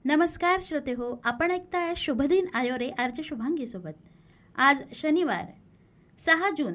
नमस्कार श्रोते हो, आपण ऐकताय शुभदिन आयोरे आरचे शुभांगी सोबत. आज शनिवार 6 जून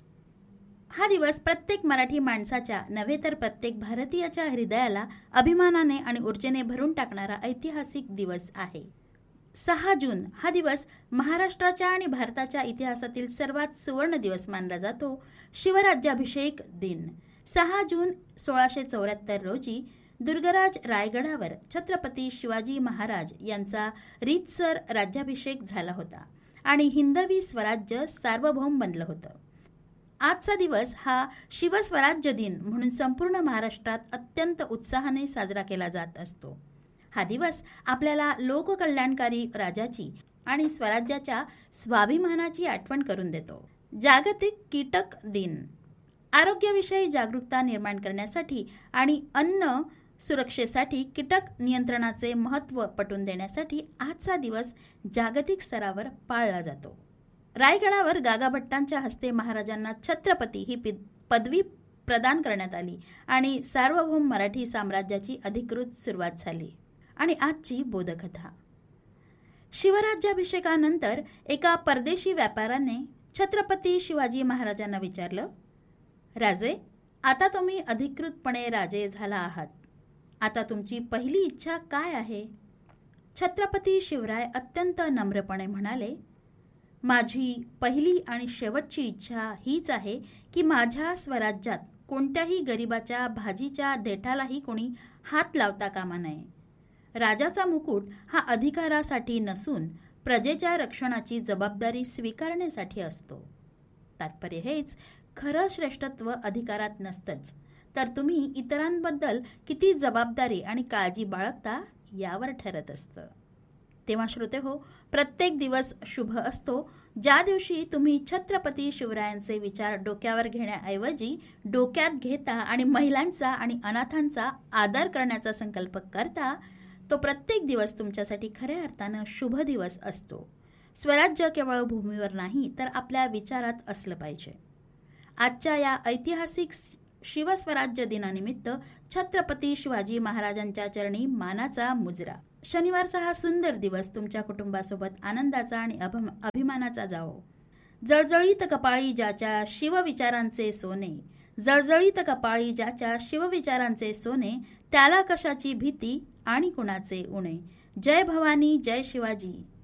हा दिवस प्रत्येक मराठी माणसाच्या नव्हे तर प्रत्येक भारतीयाच्या हृदयाला अभिमानाने आणि ऊर्जेने भरून टाकणारा ऐतिहासिक दिवस आहे. 6 जून हा दिवस महाराष्ट्राच्या आणि भारताच्या इतिहासातील सर्वात सुवर्ण दिवस मानला जातो. शिवराज्याभिषेक दिन 6 जून 1674 रोजी दुर्गराज रायगडावर छत्रपती शिवाजी महाराज यांचा रीतसर राज्याभिषेक झाला होता आणि हिंदवी स्वराज्य सार्वभौम बनलं होतं. आजचा दिवस हा शिवस्वराज्य दिन म्हणून संपूर्ण महाराष्ट्रात अत्यंत उत्साहाने साजरा केला जात असतो. हा दिवस आपल्याला लोककल्याणकारी राजाची आणि स्वराज्याच्या स्वाभिमानाची आठवण करून देतो. जागतिक कीटक दिन आरोग्याविषयी जागरूकता निर्माण करण्यासाठी आणि अन्न सुरक्षेसाठी कीटक नियंत्रणाचे महत्त्व पटवून देण्यासाठी आजचा दिवस जागतिक स्तरावर पाळला जातो. रायगडावर गागाभट्टांच्या हस्ते महाराजांना छत्रपती ही पदवी प्रदान करण्यात आली आणि सार्वभौम मराठी साम्राज्याची अधिकृत सुरुवात झाली. आणि आजची बोधकथा. शिवराज्याभिषेकानंतर एका परदेशी व्यापाऱ्याने छत्रपती शिवाजी महाराजांना विचारलं, राजे, आता तुम्ही अधिकृतपणे राजे झाला आहात. आता तुमची पहिली इच्छा काय आहे? छत्रपती शिवराय अत्यंत नम्रपणे म्हणाले, माझी पहिली आणि शेवटची इच्छा हीच आहे की माझ्या स्वराज्यात कोणत्याही गरिबाच्या भाजीच्या देठालाही कोणी हात लावता कामा नये. राजाचा मुकुट हा अधिकारासाठी नसून प्रजेच्या रक्षणाची जबाबदारी स्वीकारण्यासाठी असतो. तात्पर्य हेच, खरं श्रेष्ठत्व अधिकारात नसतंच, तर तुम्ही इतरांबद्दल किती जबाबदारी आणि काळजी बाळगता यावर ठरत असतं. तेव्हा श्रोते हो, प्रत्येक दिवस शुभ असतो ज्या दिवशी तुम्ही छत्रपती शिवरायांचे विचार डोक्यावर घेण्याऐवजी डोक्यात घेता आणि महिलांचा आणि अनाथांचा आदर करण्याचा संकल्प करता. तो प्रत्येक दिवस तुमच्यासाठी खऱ्या अर्थानं शुभ दिवस असतो. स्वराज्य केवळ भूमीवर नाही तर आपल्या विचारात असलं पाहिजे. आजच्या या ऐतिहासिक शिवस्वराज्य दिनानिमित्त छत्रपती शिवाजी महाराजांच्या चरणी मानाचा मुजरा. शनिवारचा हा सुंदर दिवस तुमच्या कुटुंबासोबत आनंदाचा आणि अभिमानाचा जावो. जळजळीत कपाळी ज्याच्या शिवविचारांचे सोने, जळजळीत कपाळी ज्याच्या शिवविचारांचे सोने, त्याला कशाची भीती आणि कुणाचे उणे. जय भवानी, जय शिवाजी.